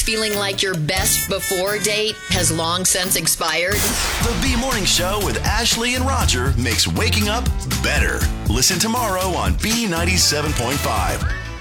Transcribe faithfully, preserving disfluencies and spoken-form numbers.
feeling like your best before date has long since expired? The B Morning Show with Ashley and Roger makes waking up better. Listen tomorrow on B ninety-seven point five.